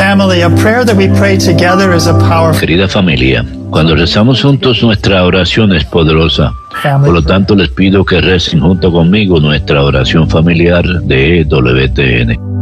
family, a prayer that we pray together is a powerful. Querida familia, cuando rezamos juntos nuestra oración es poderosa. Por lo tanto, les pido que recen junto conmigo nuestra oración familiar de EWTN.